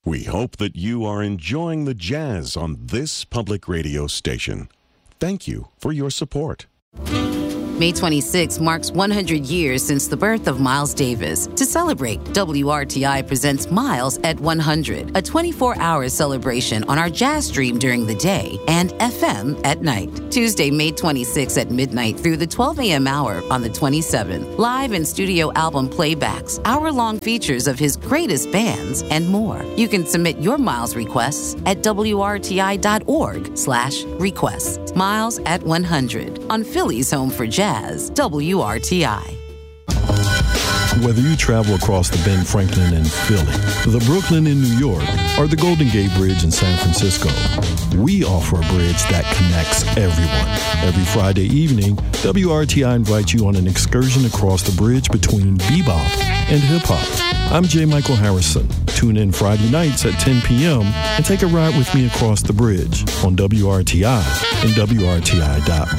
We hope that you are enjoying the jazz on this public radio station. Thank you for your support. May 26 marks 100 years since the birth of Miles Davis. To celebrate, WRTI presents Miles at 100, a 24-hour celebration on our jazz stream during the day and FM at night. Tuesday, May 26 at midnight through the 12 a.m. hour on the 27th. Live and studio album playbacks, hour-long features of his greatest bands, and more. You can submit your Miles requests at WRTI.org/requests. Miles at 100 on Philly's home for jazz, WRTI. Whether you travel across the Ben Franklin in Philly, the Brooklyn in New York, or the Golden Gate Bridge in San Francisco, we offer a bridge that connects everyone. Every Friday evening, WRTI invites you on an excursion across the bridge between bebop and hip-hop. I'm J. Michael Harrison. Tune in Friday nights at 10 p.m. and take a ride with me across the bridge on WRTI and WRTI.org.